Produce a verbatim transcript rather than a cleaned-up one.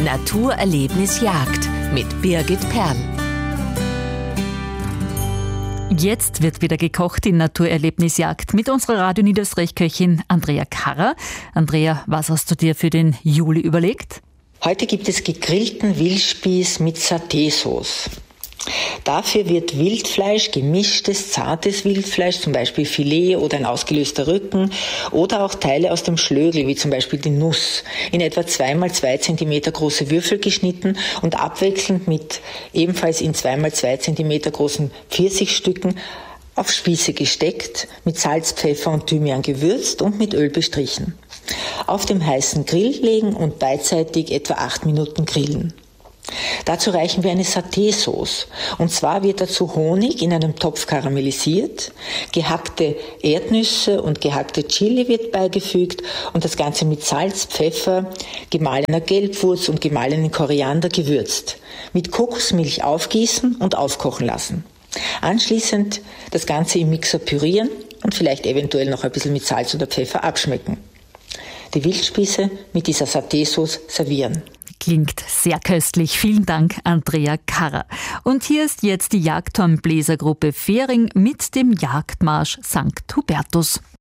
Naturerlebnis Jagd mit Birgit Perl. Jetzt wird wieder gekocht in Naturerlebnis Jagd mit unserer Radio Niederösterreich-Köchin Andrea Karrer. Andrea, was hast du dir für den Juli überlegt? Heute gibt es gegrillten Wildspieß mit Satésauce. Dafür wird Wildfleisch, gemischtes, zartes Wildfleisch, zum Beispiel Filet oder ein ausgelöster Rücken oder auch Teile aus dem Schlögel, wie zum Beispiel die Nuss, in etwa zwei mal zwei Zentimeter große Würfel geschnitten und abwechselnd mit ebenfalls in zwei mal zwei Zentimeter großen Pfirsichstücken auf Spieße gesteckt, mit Salz, Pfeffer und Thymian gewürzt und mit Öl bestrichen. Auf dem heißen Grill legen und beidseitig etwa acht Minuten grillen. Dazu reichen wir eine Satésauce. Und zwar wird dazu Honig in einem Topf karamellisiert, gehackte Erdnüsse und gehackte Chili wird beigefügt und das Ganze mit Salz, Pfeffer, gemahlener Gelbwurz und gemahlenen Koriander gewürzt. Mit Kokosmilch aufgießen und aufkochen lassen. Anschließend das Ganze im Mixer pürieren und vielleicht eventuell noch ein bisschen mit Salz oder Pfeffer abschmecken. Die Wildspieße mit dieser Satésauce servieren. Klingt sehr köstlich. Vielen Dank, Andrea Karrer. Und hier ist jetzt die Jagdhornbläsergruppe Fähring mit dem Jagdmarsch Sankt Hubertus.